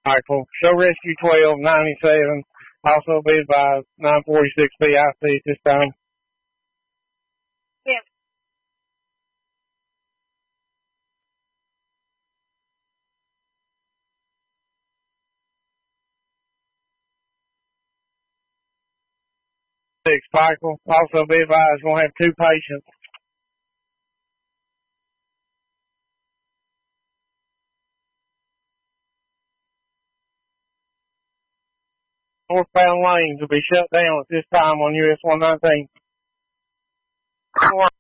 Michael. Show Rescue 1297. Also be advised 946 BIC at this time. Yes. Michael. Also be advised we'll have 2 patients. Northbound lanes will be shut down at this time on US 119.